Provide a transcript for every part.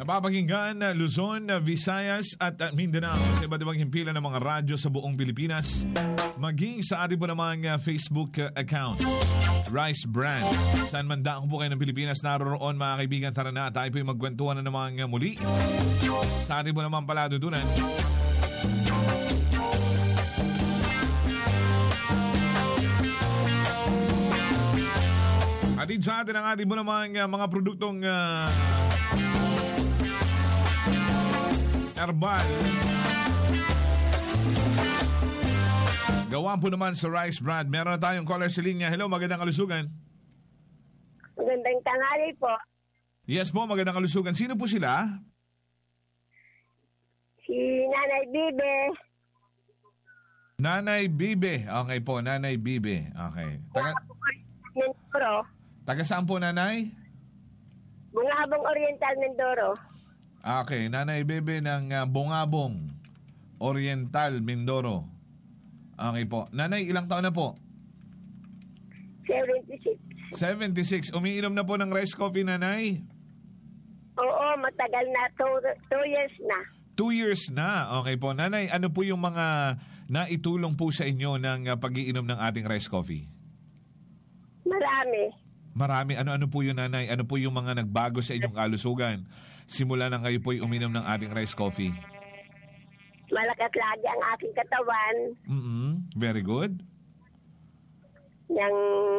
Napapakinggan Luzon, Visayas at Mindanao sa iba't ibang himpilan ng mga radyo sa buong Pilipinas, maging sa ating po namang Facebook account, Rice Brand. Saan man daang po kayo ng Pilipinas naroroon, mga kaibigan, tara na tayo po yung magkwentuhan na namang muli sa ating po namang paladudunan. Atid sa atin ang ating po namang mga produktong herbal. Gawa po naman sa Rice Brand. Meron na tayong caller sa linya. Hello, magandang kalusugan. Magandang tanghali po. Yes po, magandang kalusugan. Sino po sila? Si Nanay Bibe. Nanay Bibe. Okay po, Nanay Bibe. Okay. Taga saan po, Nanay? Bungabong Oriental, Mindoro. Okay, Nanay Bibe ng Bungabong Oriental, Mindoro. Okay po. Nanay, ilang taon na po? 76. 76. Umiinom na po ng rice coffee, Nanay? Oo, matagal na. 2 years na. 2 years na. Okay po. Nanay, ano po yung mga naitulong po sa inyo ng pag-iinom ng ating rice coffee? Marami. Ano-ano po yun, Nanay? Ano po yung mga nagbago sa inyong kalusugan simula nang kayo po'y uminom ng ating rice coffee? Malakas lagi ang aking katawan. Very good. Yang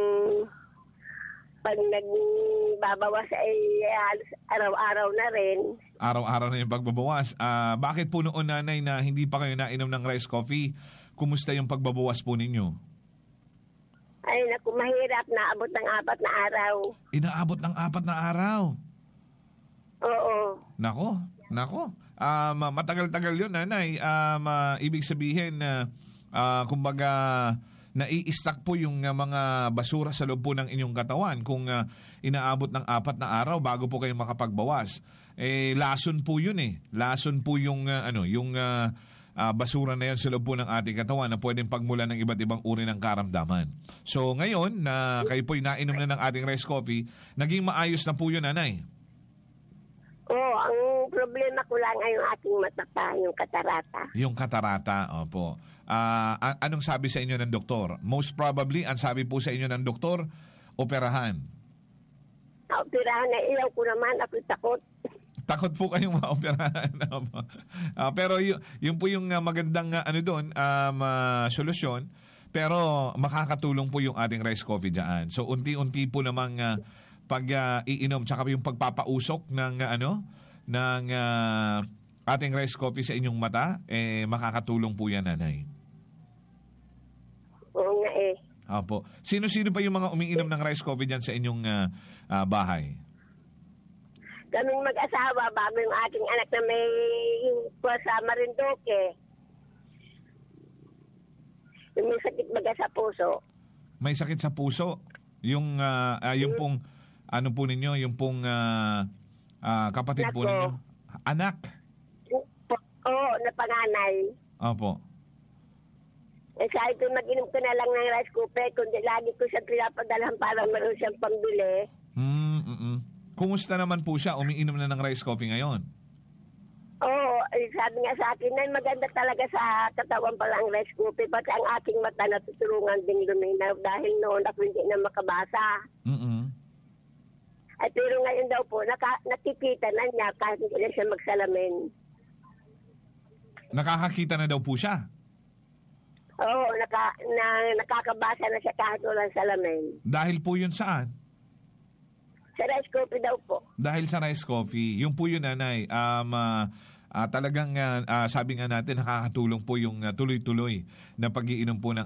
pag nagbabawas ay araw-araw na rin. Araw-araw na yung pagbabawas. Bakit po noon, Nanay, na hindi pa kayo nainom ng rice coffee? Kumusta yung pagbabawas po ninyo? Ay, naku, mahirap. Naabot ng 4 na araw. Inaabot ng 4 na araw? Oo. Nako. Matagal-tagal yun, Nanay. Ibig sabihin na kumbaga nai-stack po yung mga basura sa loob po ng inyong katawan kung inaabot ng 4 na araw bago po kayo makapagbawas. Lason po yun eh. Lason po yung basura na yun sa loob po ng ating katawan na pwedeng pagmulan ng iba't ibang uri ng karamdaman. So ngayon na kayo po'y nainom na ng ating rice coffee, naging maayos na po yun, Nanay? Oo, ang problema ko lang ay yung aking mata pa, yung katarata. Yung katarata, opo. Anong sabi sa inyo ng doktor? Most probably, ang sabi po sa inyo ng doktor, operahan. Operahan na ilaw ko naman, ako takot. Takot po kayong maoperahan. Pero yun po yung magandang solusyon. Pero makakatulong po yung ating rice coffee dyan. So unti-unti po namang pag-iinom tsaka yung pagpapausok ng ating rice coffee sa inyong mata, makakatulong po yan, Nanay. Oo nga eh. Opo. Sino-sino pa yung mga umiinom ng rice coffee dyan sa inyong bahay? Kaming mag-asawa bago yung aking anak na may sa Marinduque. Yung may sakit baga sa puso. May sakit sa puso? Yung pong ano po ninyo? Yung pong kapatid po ninyo? Anak? Oo, na panganay. Opo. Sabi ko, mag-inom ko na lang ng rice coffee, kundi lagi ko siya pinapadalahan para meron siyang pambili. Kumusta naman po siya? Umiinom na ng rice coffee ngayon? Oo, sabi nga sa akin, na maganda talaga sa katawan pala ang rice coffee, pati ang aking mata natutulungan din luminaw dahil noon ako hindi na makabasa. At pero ngayon daw po, nakikita na niya kahit hindi na siya magsalamin. Nakakakita na daw po siya? Oo, nakakabasa na siya kahit walang salamin. Dahil po yun saan? Sa rice coffee daw po. Dahil sa rice coffee. Yung po yun, Nanay. Talagang sabi nga natin, nakakatulong po yung tuloy-tuloy na pag-iinom po ng